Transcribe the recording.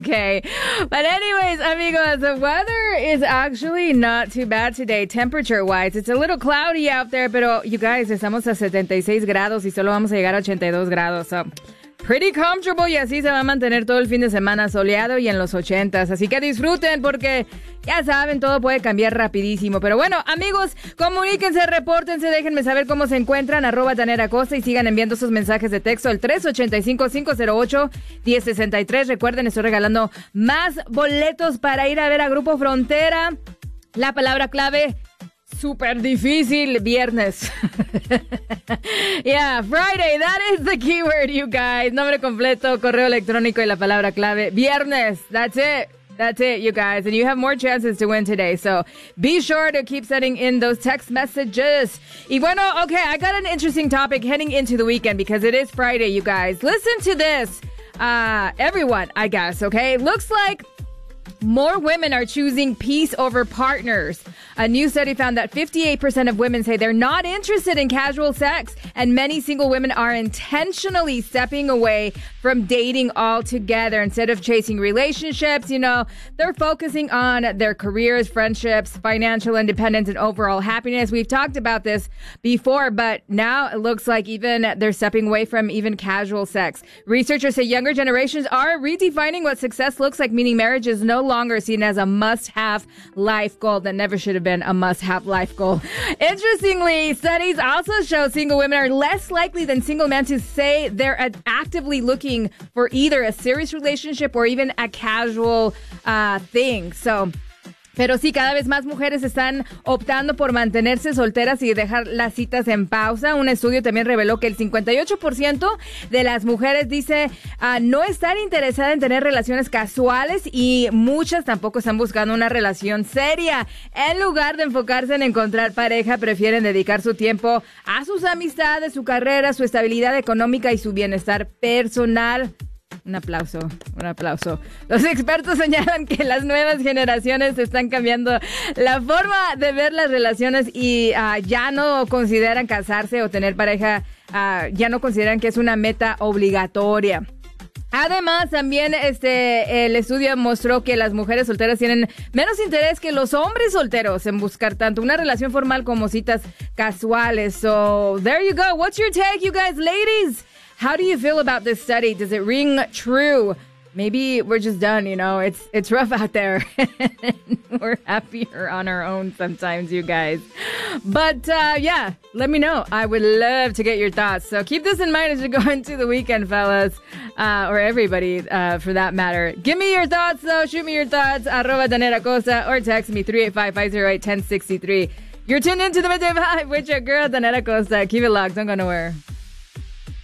Okay. But anyways, amigos, the weather is actually not too bad today, temperature-wise. It's a little cloudy out there, pero you guys, estamos a 76 grados y solo vamos a llegar a 82 grados. So, pretty comfortable y así se va a mantener todo el fin de semana soleado y en los 80s. Así que disfruten porque ya saben, todo puede cambiar rapidísimo. Pero bueno, amigos, comuníquense, repórtense, déjenme saber cómo se encuentran, @TanerAcosta y sigan enviando sus mensajes de texto al 385-508-1063. Recuerden, estoy regalando más boletos para ir a ver a Grupo Frontera. La palabra clave, súper difícil, viernes. Yeah, Friday, that is the keyword, you guys. Nombre completo, correo electrónico y la palabra clave, viernes. That's it. That's it, you guys. And you have more chances to win today. So be sure to keep sending in those text messages. Y bueno, okay, I got an interesting topic heading into the weekend because it is Friday, you guys. Listen to this. Everyone, I guess, okay? Looks like more women are choosing peace over partners. A new study found that 58% of women say they're not interested in casual sex, and many single women are intentionally stepping away from dating altogether. Instead of chasing relationships, you know, they're focusing on their careers, friendships, financial independence, and overall happiness. We've talked about this before, but now it looks like even they're stepping away from even casual sex. Researchers say younger generations are redefining what success looks like, meaning marriage is no longer seen as a must-have life goal that never should have been a must-have life goal. Interestingly, studies also show single women are less likely than single men to say they're actively looking for either a serious relationship or even a casual thing. Pero sí, cada vez más mujeres están optando por mantenerse solteras y dejar las citas en pausa. Un estudio también reveló que el 58% de las mujeres dice no estar interesada en tener relaciones casuales y muchas tampoco están buscando una relación seria. En lugar de enfocarse en encontrar pareja, prefieren dedicar su tiempo a sus amistades, su carrera, su estabilidad económica y su bienestar personal. Un aplauso. Los expertos señalan que las nuevas generaciones están cambiando la forma de ver las relaciones y ya no consideran casarse o tener pareja, ya no consideran que es una meta obligatoria. Además, también el estudio mostró que las mujeres solteras tienen menos interés que los hombres solteros en buscar tanto una relación formal como citas casuales. So, there you go. What's your take, you guys, ladies? How do you feel about this study? Does it ring true? Maybe we're just done, you know. It's rough out there. We're happier on our own sometimes, you guys. But, yeah, let me know. I would love to get your thoughts. So keep this in mind as you go into the weekend, fellas. Or everybody, for that matter. Give me your thoughts, though. Shoot me your thoughts. @TanerAcosta or text me 385-508-1063. You're tuned into the Midday Vibe with your girl, Tanera Acosta. Keep it locked. Don't go nowhere.